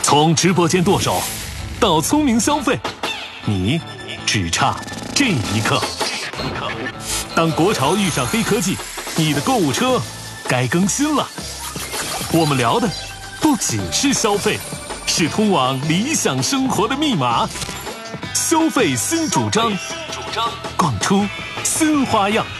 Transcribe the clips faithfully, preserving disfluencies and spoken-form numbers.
从直播间剁手到聪明消费，你只差这一刻。当国潮遇上黑科技，你的购物车该更新了。我们聊的不仅是消费，是通往理想生活的密码。消费新主张，逛出新花样。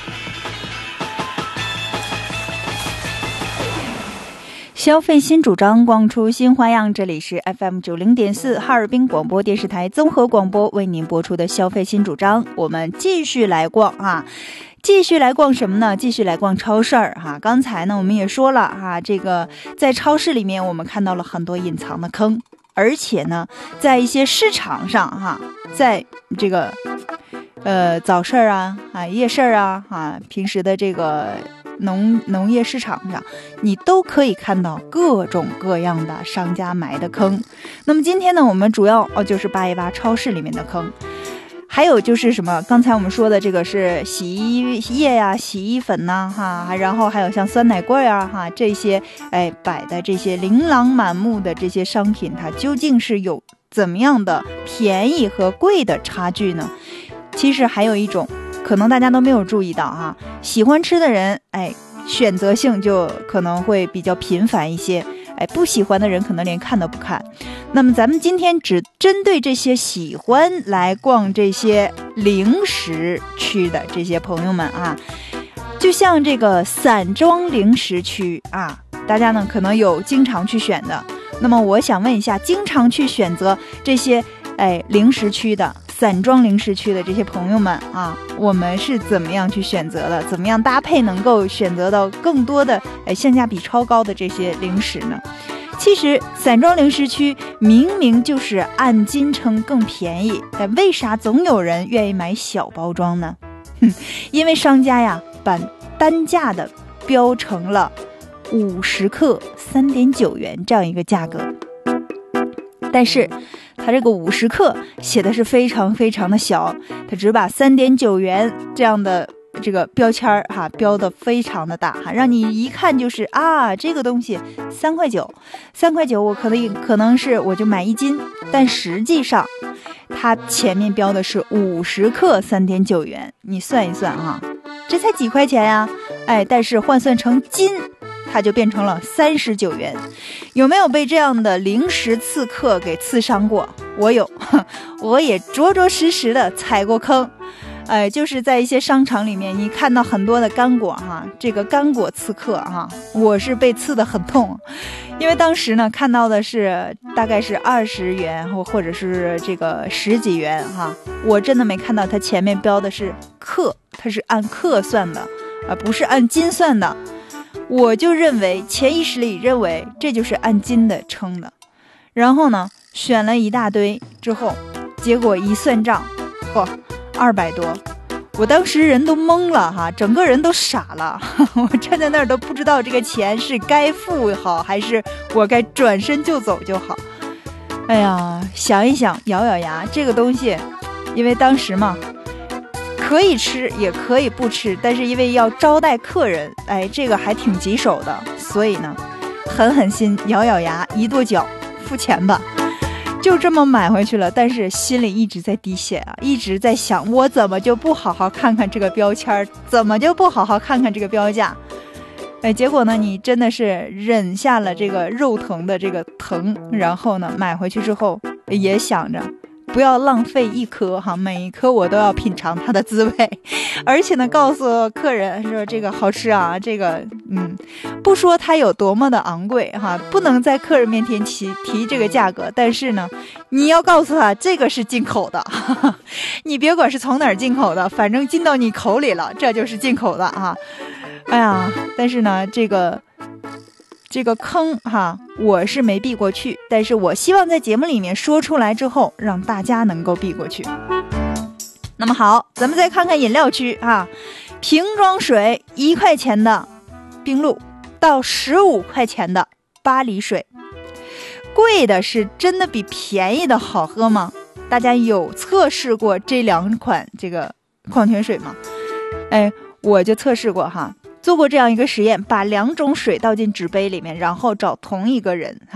消费新主张，逛出新花样。这里是 F M 九零点四哈尔滨广播电视台综合广播为您播出的消费新主张。我们继续来逛啊，继续来逛什么呢？继续来逛超市儿哈。刚才呢，我们也说了哈，这个在超市里面我们看到了很多隐藏的坑，而且呢，在一些市场上哈，在这个呃早市啊啊夜市啊啊平时的这个。农农业市场上，你都可以看到各种各样的商家埋的坑。那么今天呢，我们主要哦就是扒一扒超市里面的坑，还有就是什么？刚才我们说的这个是洗衣液呀、洗衣粉呐、啊，哈，然后还有像酸奶棍啊，哈，这些哎摆的这些琳琅满目的这些商品，它究竟是有怎么样的便宜和贵的差距呢？其实还有一种。可能大家都没有注意到哈，喜欢吃的人，哎，选择性就可能会比较频繁一些，哎，不喜欢的人可能连看都不看。那么咱们今天只针对这些喜欢来逛这些零食区的这些朋友们啊，就像这个散装零食区啊，大家呢可能有经常去选的。那么我想问一下，经常去选择这些哎零食区的。散装零食区的这些朋友们啊，我们是怎么样去选择的？怎么样搭配能够选择到更多的哎性价比超高的这些零食呢？其实散装零食区明明就是按斤称更便宜，但为啥总有人愿意买小包装呢？哼，因为商家呀把单价的标成了五十克三点九元这样一个价格，但是。它这个五十克写的是非常非常的小，它只把三点九元这样的这个标签儿哈标的非常的大哈，让你一看就是啊这个东西三块九，三块九我可能可能是我就买一斤，但实际上它前面标的是五十克三点九元，你算一算哈，这才几块钱呀，哎，但是换算成斤。它就变成了三十九元，有没有被这样的零食刺客给刺伤过？我有，我也着着实实的踩过坑。哎，就是在一些商场里面，你看到很多的干果哈，这个干果刺客哈，我是被刺得很痛，因为当时呢看到的是大概是二十元或或者是这个十几元哈，我真的没看到它前面标的是克，它是按克算的，而不是按斤算的。我就认为潜意识里认为这就是按斤的称的，然后呢选了一大堆之后，结果一算账，嚯，二百多，我当时人都懵了哈，整个人都傻了，我站在那儿都不知道这个钱是该付好还是我该转身就走就好。哎呀，想一想，咬咬牙，这个东西，因为当时嘛。可以吃也可以不吃，但是因为要招待客人，哎，这个还挺棘手的，所以呢狠狠心咬咬牙一跺脚付钱吧，就这么买回去了。但是心里一直在滴血啊，一直在想我怎么就不好好看看这个标签，怎么就不好好看看这个标价。哎，结果呢你真的是忍下了这个肉疼的这个疼，然后呢买回去之后也想着不要浪费一颗哈，每一颗我都要品尝它的滋味，而且呢，告诉客人说这个好吃啊，这个嗯，不说它有多么的昂贵哈，不能在客人面前提提这个价格，但是呢，你要告诉他这个是进口的，哈哈，你别管是从哪儿进口的，反正进到你口里了，这就是进口的啊。哎呀，但是呢，这个。这个坑哈，我是没避过去，但是我希望在节目里面说出来之后，让大家能够避过去。那么好，咱们再看看饮料区哈，瓶装水一块钱的冰露到十五块钱的巴黎水，贵的是真的比便宜的好喝吗？大家有测试过这两款这个矿泉水吗？哎，我就测试过哈。做过这样一个实验，把两种水倒进纸杯里面，然后找同一个人